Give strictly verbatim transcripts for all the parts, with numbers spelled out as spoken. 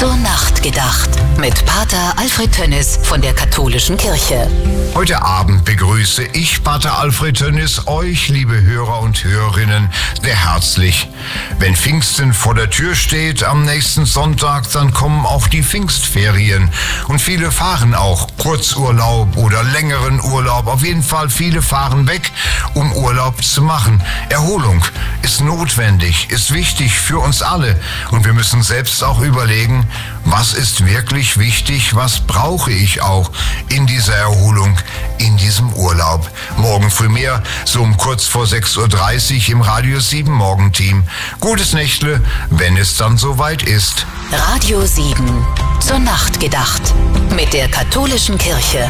Zur Nacht gedacht. Mit Pater Alfred Tönnis von der Katholischen Kirche. Heute Abend begrüße ich, Pater Alfred Tönnis, euch, liebe Hörer und Hörerinnen, sehr herzlich. Wenn Pfingsten vor der Tür steht am nächsten Sonntag, dann kommen auch die Pfingstferien. Und viele fahren auch Kurzurlaub oder längeren Urlaub. Auf jeden Fall viele fahren weg, um Urlaub zu machen. Erholung ist notwendig, ist wichtig für uns alle. Und wir müssen selbst auch überlegen, was ist wirklich wichtig, was brauche ich auch in dieser Erholung, in diesem Urlaub. Morgen früh mehr, so um kurz vor sechs Uhr dreißig im Radio sieben Morgenteam. Gutes Nächtle, wenn es dann soweit ist. Radio sieben, zur Nacht gedacht. Mit der Katholischen Kirche.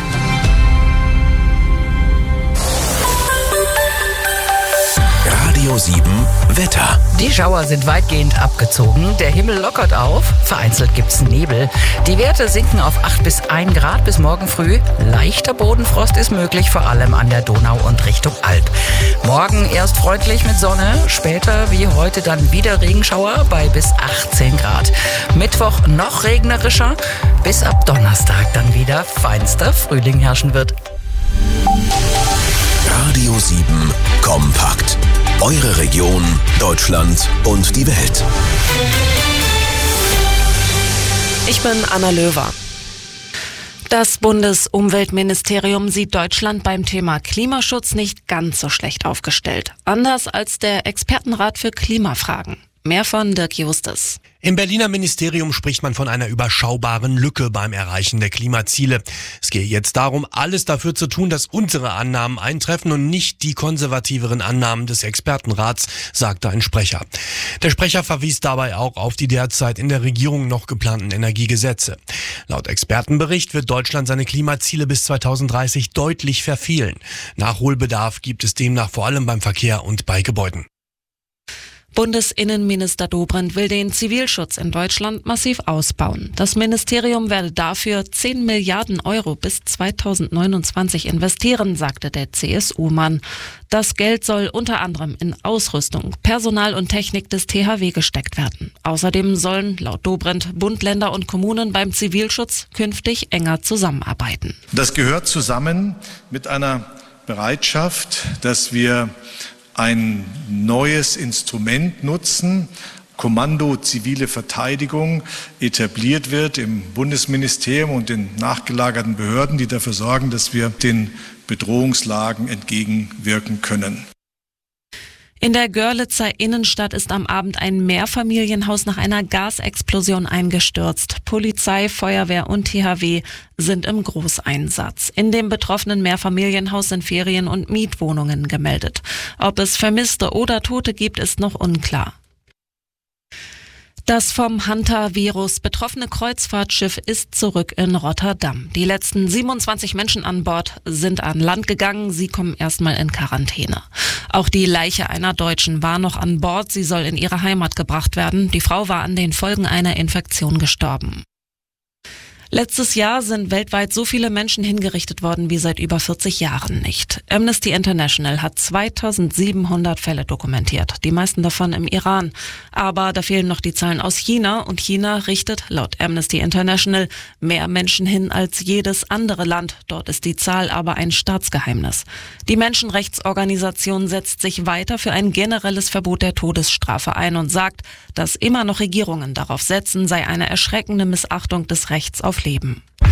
Radio sieben Wetter. Die Schauer sind weitgehend abgezogen. Der Himmel lockert auf. Vereinzelt gibt's Nebel. Die Werte sinken auf acht bis ein Grad bis morgen früh. Leichter Bodenfrost ist möglich, vor allem an der Donau und Richtung Alp. Morgen erst freundlich mit Sonne, später wie heute dann wieder Regenschauer bei bis achtzehn Grad. Mittwoch noch regnerischer, bis ab Donnerstag dann wieder feinster Frühling herrschen wird. Radio sieben Kompakt. Eure Region, Deutschland und die Welt. Ich bin Anna Löwer. Das Bundesumweltministerium sieht Deutschland beim Thema Klimaschutz nicht ganz so schlecht aufgestellt. Anders als der Expertenrat für Klimafragen. Mehr von Dirk Justus. Im Berliner Ministerium spricht man von einer überschaubaren Lücke beim Erreichen der Klimaziele. Es gehe jetzt darum, alles dafür zu tun, dass unsere Annahmen eintreffen und nicht die konservativeren Annahmen des Expertenrats, sagte ein Sprecher. Der Sprecher verwies dabei auch auf die derzeit in der Regierung noch geplanten Energiegesetze. Laut Expertenbericht wird Deutschland seine Klimaziele bis zweitausenddreißig deutlich verfehlen. Nachholbedarf gibt es demnach vor allem beim Verkehr und bei Gebäuden. Bundesinnenminister Dobrindt will den Zivilschutz in Deutschland massiv ausbauen. Das Ministerium werde dafür zehn Milliarden Euro bis zweitausendneunundzwanzig investieren, sagte der C S U-Mann. Das Geld soll unter anderem in Ausrüstung, Personal und Technik des T H W gesteckt werden. Außerdem sollen laut Dobrindt Bund, Länder und Kommunen beim Zivilschutz künftig enger zusammenarbeiten. Das gehört zusammen mit einer Bereitschaft, dass wir ein neues Instrument nutzen, Kommando Zivile Verteidigung, etabliert wird im Bundesministerium und den nachgelagerten Behörden, die dafür sorgen, dass wir den Bedrohungslagen entgegenwirken können. In der Görlitzer Innenstadt ist am Abend ein Mehrfamilienhaus nach einer Gasexplosion eingestürzt. Polizei, Feuerwehr und T H W sind im Großeinsatz. In dem betroffenen Mehrfamilienhaus sind Ferien- und Mietwohnungen gemeldet. Ob es Vermisste oder Tote gibt, ist noch unklar. Das vom Hantavirus betroffene Kreuzfahrtschiff ist zurück in Rotterdam. Die letzten siebenundzwanzig Menschen an Bord sind an Land gegangen. Sie kommen erstmal in Quarantäne. Auch die Leiche einer Deutschen war noch an Bord. Sie soll in ihre Heimat gebracht werden. Die Frau war an den Folgen einer Infektion gestorben. Letztes Jahr sind weltweit so viele Menschen hingerichtet worden wie seit über vierzig Jahren nicht. Amnesty International hat zweitausendsiebenhundert Fälle dokumentiert, die meisten davon im Iran. Aber da fehlen noch die Zahlen aus China und China richtet laut Amnesty International mehr Menschen hin als jedes andere Land. Dort ist die Zahl aber ein Staatsgeheimnis. Die Menschenrechtsorganisation setzt sich weiter für ein generelles Verbot der Todesstrafe ein und sagt, dass immer noch Regierungen darauf setzen, sei eine erschreckende Missachtung des Rechts auf Leben.